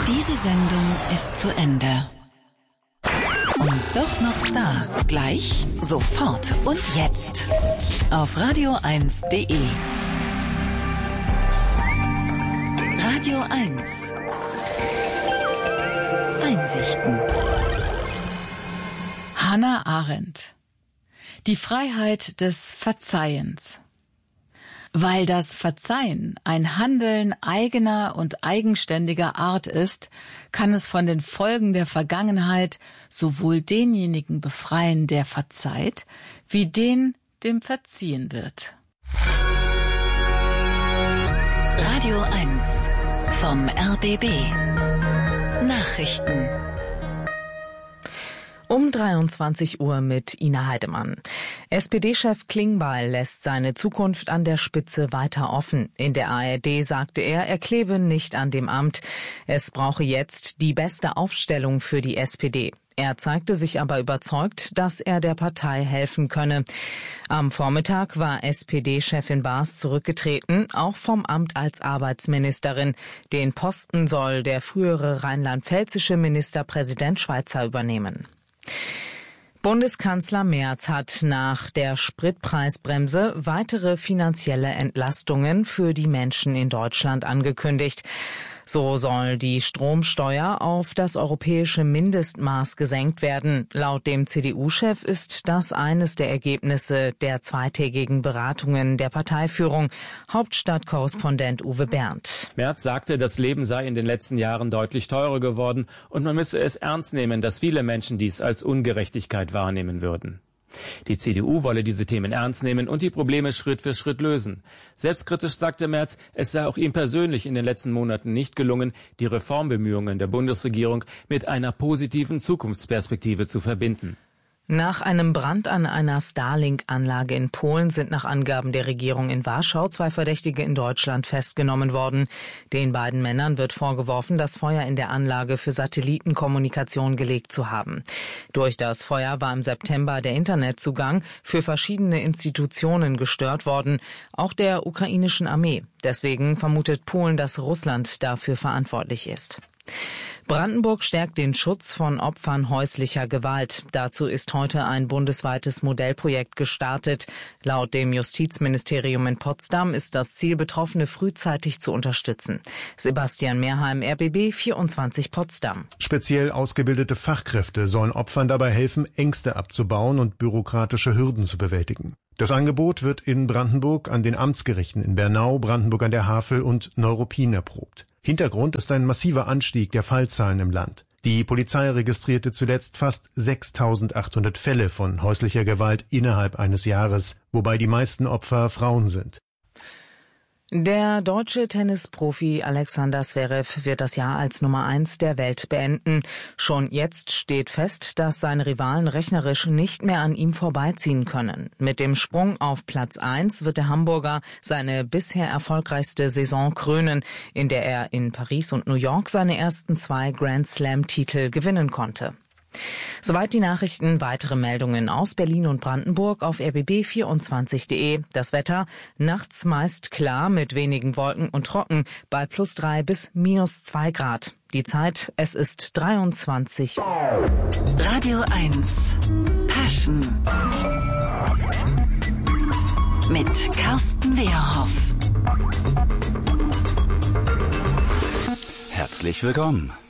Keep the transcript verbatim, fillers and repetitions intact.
Diese Sendung ist zu Ende. Und doch noch da. Gleich, sofort und jetzt. Auf radio eins punkt de. Radio eins. Einsichten. Hannah Arendt. Die Freiheit des Verzeihens. Weil das Verzeihen ein Handeln eigener und eigenständiger Art ist, kann es von den Folgen der Vergangenheit sowohl denjenigen befreien, der verzeiht, wie den, dem verziehen wird. Radio eins vom R B B. Nachrichten. Um dreiundzwanzig Uhr mit Ina Heidemann. S P D-Chef Klingbeil lässt seine Zukunft an der Spitze weiter offen. In der A R D sagte er, er klebe nicht an dem Amt. Es brauche jetzt die beste Aufstellung für die S P D. Er zeigte sich aber überzeugt, dass er der Partei helfen könne. Am Vormittag war S P D-Chefin Baas zurückgetreten, auch vom Amt als Arbeitsministerin. Den Posten soll der frühere rheinland-pfälzische Ministerpräsident Schweizer übernehmen. Bundeskanzler Merz hat nach der Spritpreisbremse weitere finanzielle Entlastungen für die Menschen in Deutschland angekündigt. So soll die Stromsteuer auf das europäische Mindestmaß gesenkt werden. Laut dem C D U-Chef ist das eines der Ergebnisse der zweitägigen Beratungen der Parteiführung. Hauptstadtkorrespondent Uwe Berndt. Merz sagte, das Leben sei in den letzten Jahren deutlich teurer geworden und man müsse es ernst nehmen, dass viele Menschen dies als Ungerechtigkeit wahrnehmen würden. Die C D U wolle diese Themen ernst nehmen und die Probleme Schritt für Schritt lösen. Selbstkritisch sagte Merz, es sei auch ihm persönlich in den letzten Monaten nicht gelungen, die Reformbemühungen der Bundesregierung mit einer positiven Zukunftsperspektive zu verbinden. Nach einem Brand an einer Starlink-Anlage in Polen sind nach Angaben der Regierung in Warschau zwei Verdächtige in Deutschland festgenommen worden. Den beiden Männern wird vorgeworfen, das Feuer in der Anlage für Satellitenkommunikation gelegt zu haben. Durch das Feuer war im September der Internetzugang für verschiedene Institutionen gestört worden, auch der ukrainischen Armee. Deswegen vermutet Polen, dass Russland dafür verantwortlich ist. Brandenburg stärkt den Schutz von Opfern häuslicher Gewalt. Dazu ist heute ein bundesweites Modellprojekt gestartet. Laut dem Justizministerium in Potsdam ist das Ziel, Betroffene frühzeitig zu unterstützen. Sebastian Mehrheim, R B B vierundzwanzig Potsdam. Speziell ausgebildete Fachkräfte sollen Opfern dabei helfen, Ängste abzubauen und bürokratische Hürden zu bewältigen. Das Angebot wird in Brandenburg an den Amtsgerichten in Bernau, Brandenburg an der Havel und Neuruppin erprobt. Hintergrund ist ein massiver Anstieg der Fallzahlen im Land. Die Polizei registrierte zuletzt fast sechstausendachthundert Fälle von häuslicher Gewalt innerhalb eines Jahres, wobei die meisten Opfer Frauen sind. Der deutsche Tennisprofi Alexander Zverev wird das Jahr als Nummer eins der Welt beenden. Schon jetzt steht fest, dass seine Rivalen rechnerisch nicht mehr an ihm vorbeiziehen können. Mit dem Sprung auf Platz eins wird der Hamburger seine bisher erfolgreichste Saison krönen, in der er in Paris und New York seine ersten zwei Grand-Slam-Titel gewinnen konnte. Soweit die Nachrichten. Weitere Meldungen aus Berlin und Brandenburg auf r b b vierundzwanzig punkt de. Das Wetter nachts meist klar mit wenigen Wolken und trocken bei plus drei bis minus zwei Grad. Die Zeit, es ist dreiundzwanzig. Radio eins Passion mit Carsten Wehrhoff. Herzlich willkommen.